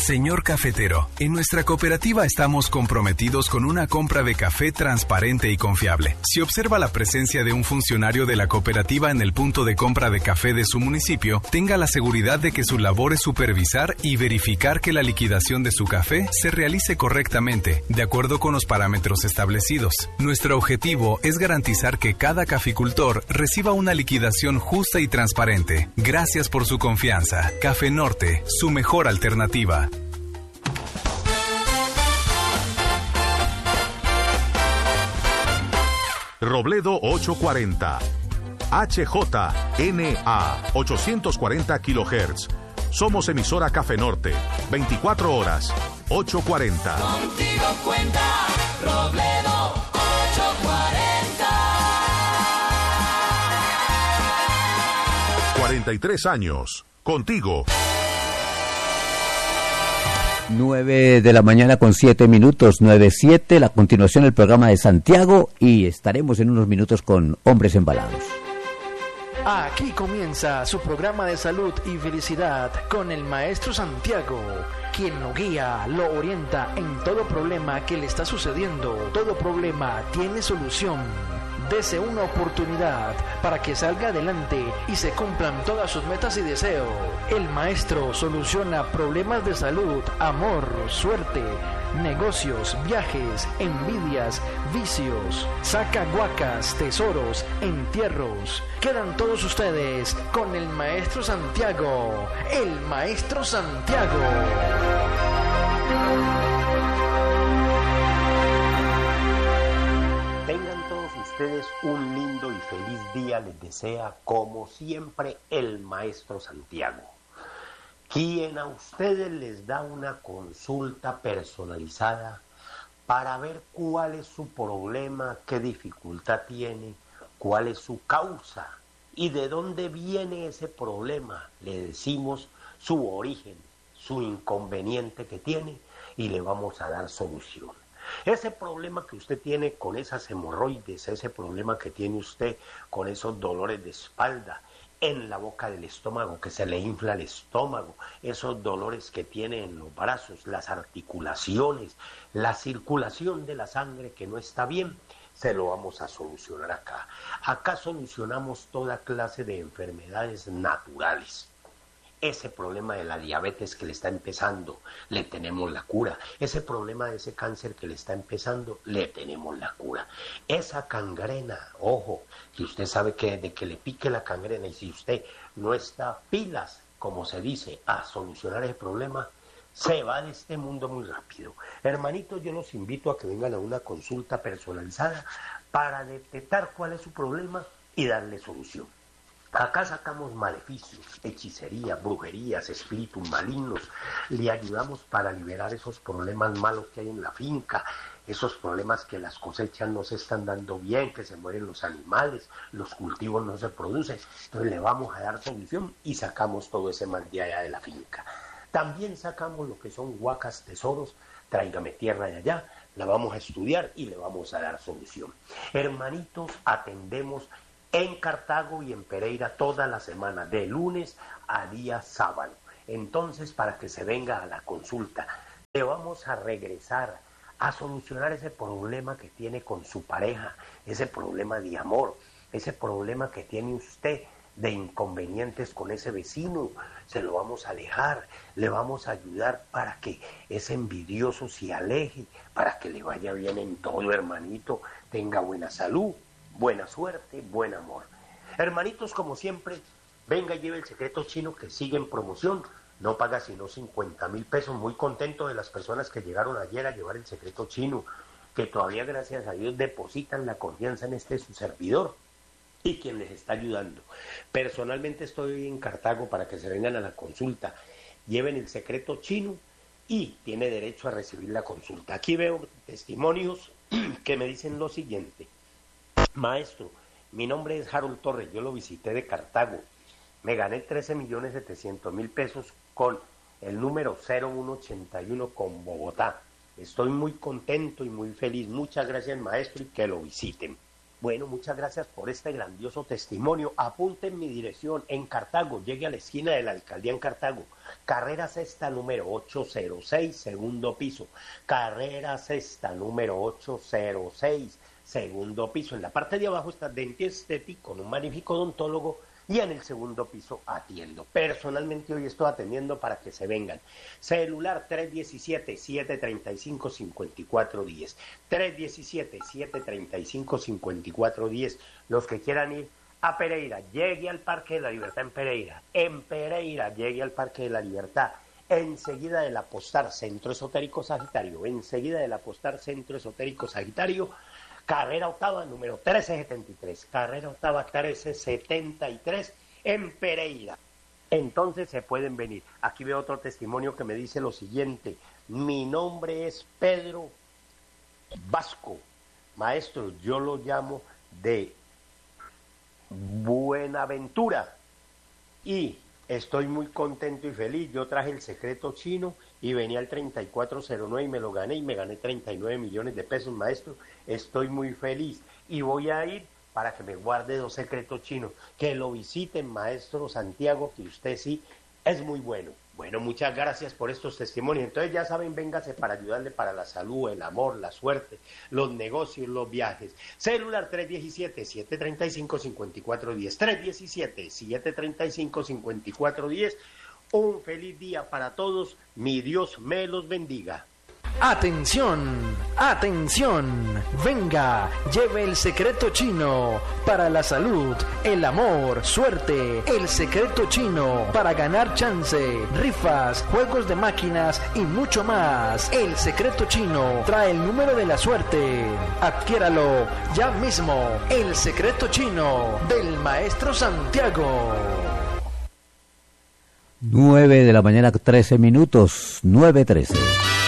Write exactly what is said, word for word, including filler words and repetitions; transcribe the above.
Señor cafetero, en nuestra cooperativa estamos comprometidos con una compra de café transparente y confiable. Si observa la presencia de un funcionario de la cooperativa en el punto de compra de café de su municipio, tenga la seguridad de que su labor es supervisar y verificar que la liquidación de su café se realice correctamente, de acuerdo con los parámetros establecidos. Nuestro objetivo es garantizar que cada caficultor reciba una liquidación justa y transparente. Gracias por su confianza. Café Norte, su mejor alternativa. Robledo ochocientos cuarenta, H J N A ochocientos cuarenta kilohertz. Somos emisora Café Norte, veinticuatro horas, ochocientos cuarenta. Contigo cuenta Robledo ochocientos cuarenta. cuarenta y tres años, contigo. nueve de la mañana con siete minutos, nueve siete, la continuación del programa de Santiago y estaremos en unos minutos con Hombres Embalados. Aquí comienza su programa de salud y felicidad con el maestro Santiago, quien lo guía, lo orienta en todo problema que le está sucediendo. Todo problema tiene solución. Dese una oportunidad para que salga adelante y se cumplan todas sus metas y deseos. El maestro soluciona problemas de salud, amor, suerte, negocios, viajes, envidias, vicios, saca guacas, tesoros, entierros. Quedan todos ustedes con el maestro Santiago. El maestro Santiago. Tengan todos ustedes un lindo y feliz día, les desea como siempre el maestro Santiago, quien a ustedes les da una consulta personalizada para ver cuál es su problema, qué dificultad tiene, cuál es su causa y de dónde viene ese problema. Le decimos su origen, su inconveniente que tiene y le vamos a dar solución. Ese problema que usted tiene con esas hemorroides, ese problema que tiene usted con esos dolores de espalda, en la boca del estómago, que se le infla el estómago, esos dolores que tiene en los brazos, las articulaciones, la circulación de la sangre que no está bien, se lo vamos a solucionar acá. Acá solucionamos toda clase de enfermedades naturales. Ese problema de la diabetes que le está empezando, le tenemos la cura. Ese problema de ese cáncer que le está empezando, le tenemos la cura. Esa cangrena, ojo, que usted sabe que de que le pique la cangrena y si usted no está pilas, como se dice, a solucionar el problema, se va de este mundo muy rápido. Hermanitos, yo los invito a que vengan a una consulta personalizada para detectar cuál es su problema y darle solución. Acá sacamos maleficios, hechicería, brujerías, espíritus malignos. Le ayudamos para liberar esos problemas malos que hay en la finca, esos problemas que las cosechas no se están dando bien, que se mueren los animales, los cultivos no se producen. Entonces le vamos a dar solución y sacamos todo ese mal de allá de la finca. También sacamos lo que son huacas, tesoros, tráigame tierra de allá, la vamos a estudiar y le vamos a dar solución. Hermanitos, atendemos en Cartago y en Pereira toda la semana, de lunes a día sábado. Entonces, para que se venga a la consulta, le vamos a regresar a solucionar ese problema que tiene con su pareja, ese problema de amor, ese problema que tiene usted de inconvenientes con ese vecino. Se lo vamos a alejar, le vamos a ayudar para que ese envidioso se aleje, para que le vaya bien en todo, hermanito, tenga buena salud, buena suerte, buen amor. Hermanitos, como siempre, venga y lleve el secreto chino que sigue en promoción. No paga sino cincuenta mil pesos. Muy contento de las personas que llegaron ayer a llevar el secreto chino, que todavía, gracias a Dios, depositan la confianza en este su servidor y quien les está ayudando. Personalmente estoy en Cartago para que se vengan a la consulta. Lleven el secreto chino y tiene derecho a recibir la consulta. Aquí veo testimonios que me dicen lo siguiente. Maestro, mi nombre es Harold Torres, yo lo visité de Cartago, me gané trece millones setecientos mil pesos con el número cero uno ochenta y uno con Bogotá. Estoy muy contento y muy feliz, muchas gracias maestro y que lo visiten. Bueno, muchas gracias por este grandioso testimonio. Apunten mi dirección en Cartago, llegue a la esquina de la alcaldía en Cartago. Carrera Sexta número ochocientos seis, segundo piso. Carrera Sexta número ochocientos seis, segundo piso. En la parte de abajo está Denti Estético con un magnífico odontólogo y en el segundo piso atiendo. Personalmente hoy estoy atendiendo para que se vengan. Celular tres diecisiete, siete treinta y cinco, cincuenta y cuatro diez. tres diecisiete, siete treinta y cinco, cincuenta y cuatro diez. Los que quieran ir a Pereira, llegue al Parque de la Libertad en Pereira. En Pereira, llegue al Parque de la Libertad. Enseguida del Apostar Centro Esotérico Sagitario. Enseguida del Apostar Centro Esotérico Sagitario. Carrera octava, número trece setenta y tres. Carrera octava, trece setenta y tres en Pereira. Entonces se pueden venir. Aquí veo otro testimonio que me dice lo siguiente. Mi nombre es Pedro Vasco. Maestro, yo lo llamo de Buenaventura. Y estoy muy contento y feliz. Yo traje el secreto chino y venía al treinta y cuatro cero nueve y me lo gané y me gané treinta y nueve millones de pesos, maestro. Estoy muy feliz y voy a ir para que me guarde dos secretos chinos. Que lo visiten, maestro Santiago, que usted sí es muy bueno. Bueno, muchas gracias por estos testimonios. Entonces ya saben, véngase para ayudarle para la salud, el amor, la suerte, los negocios, los viajes. Celular tres diecisiete, siete treinta y cinco, cincuenta y cuatro diez. tres diecisiete, siete treinta y cinco, cincuenta y cuatro diez. Un feliz día para todos. Mi Dios me los bendiga. Atención, atención, venga, lleve el secreto chino para la salud, el amor, suerte, el secreto chino para ganar chance, rifas, juegos de máquinas y mucho más. El secreto chino trae el número de la suerte. Adquiéralo ya mismo. El secreto chino del Maestro Santiago. nueve de la mañana, trece minutos, nueve trece.